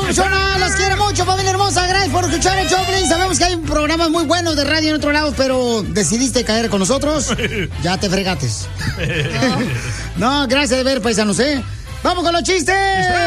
papuchona, los quiero mucho, familia hermosa. Gracias por escuchar el Choplin. Sabemos que hay programas muy buenos de radio en otro lado, pero decidiste caer con nosotros. Ya te fregates. No, gracias de ver, paisanos, ¿eh? ¡Vamos con los chistes!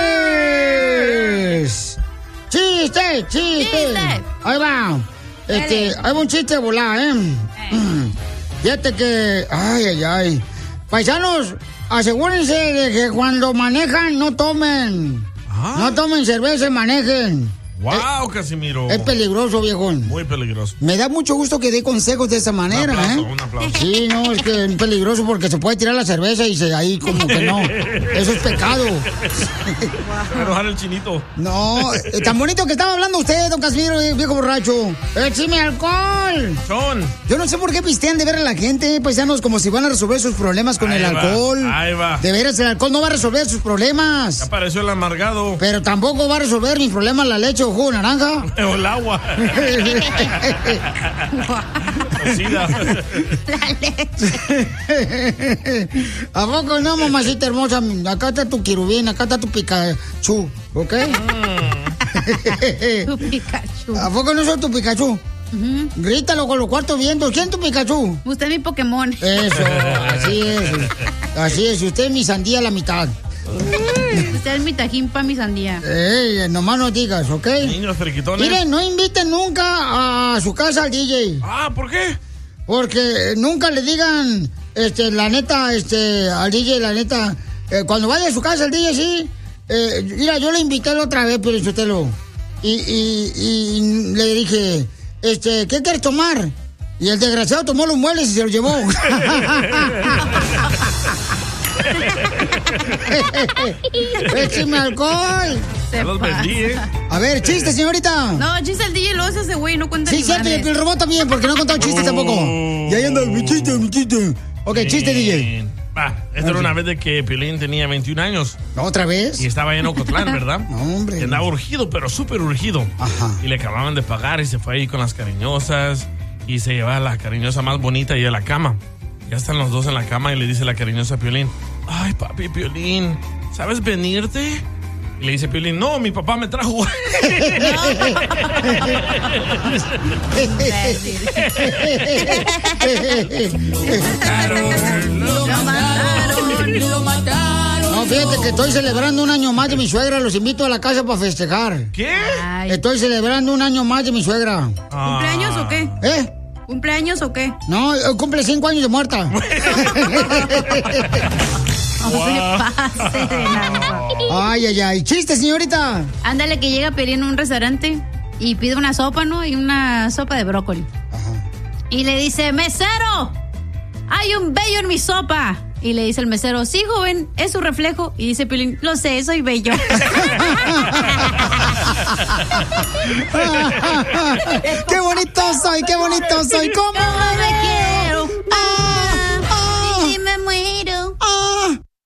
¡Chiste! Ahí va. Hay un chiste de volada, ¿eh? Fíjate que... Ay. Paisanos, asegúrense de que cuando manejan no tomen. No tomen cerveza y manejen. ¡Wow, Casimiro! Es peligroso, viejón. Muy peligroso. Me da mucho gusto que dé consejos de esa manera, un aplauso. Sí, no, es que es peligroso porque se puede tirar la cerveza y ahí como que no. Eso es pecado. Va a enojar el chinito. No, tan bonito que estaba hablando usted, don Casimiro, viejo borracho. ¡Écheme alcohol! Yo no sé por qué pistean de ver a la gente, paisanos, como si van a resolver sus problemas con el alcohol. Ahí va. De veras, el alcohol no va a resolver sus problemas. Ya apareció el amargado. Pero tampoco va a resolver mis problemas la leche o jugo de naranja. O el agua. Cocida. La leche. ¿A poco no, mamacita hermosa? Acá está tu querubín, acá está tu Pikachu, ¿ok? Tu Pikachu. ¿A poco no soy tu Pikachu? Grítalo con los cuartos vientos. ¿Quién es tu Pikachu? Usted es mi Pokémon. Eso, así es. Así es, usted es mi sandía a la mitad. Usted es mi tajín pa' mi sandía. Nomás no digas, ¿ok? Niños friquitones. Miren, no inviten nunca a su casa al DJ. ¿Por qué? Porque nunca le digan, la neta, al DJ, la neta, cuando vaya a su casa el DJ, sí. Mira, yo le invité la otra vez, pero y le dije, ¿qué quieres tomar? Y el desgraciado tomó los muebles y se los llevó. ¡Écheme alcohol! Ya los vendí, A ver, chiste, señorita. No, chiste el DJ lo hace ese güey, no cuenta. Sí, cierto, y el robot también, porque no ha contado chistes tampoco. Y ahí anda, mi chiste. Ok, chiste, DJ. Esta era una vez de que Piolín tenía 21 años. ¿Otra vez? Y estaba en Ocotlán, ¿verdad? No, hombre. Y andaba urgido, pero súper urgido. Ajá. Y le acababan de pagar y se fue ahí con las cariñosas. Y se lleva a la cariñosa más bonita y a la cama. Ya están los dos en la cama y le dice la cariñosa a Piolín: ay, papi, Piolín, ¿sabes venirte? Y le dice Piolín: no, mi papá me trajo. Lo mataron. No, fíjate que estoy celebrando un año más de mi suegra. Los invito a la casa para festejar. ¿Qué? Ay. Estoy celebrando un año más de mi suegra. ¿Cumpleaños o qué? ¿Cumpleaños o qué? No, cumple 5 años de muerta. No se pase de lanza. Ay. Chiste, señorita. Ándale, que llega Piolín a un restaurante y pide una sopa, ¿no? Y una sopa de brócoli. Ajá. Y le dice: mesero, hay un bello en mi sopa. Y le dice el mesero: sí, joven, es su reflejo. Y dice Piolín: lo sé, soy bello. ¡Qué bonito soy! ¿Cómo?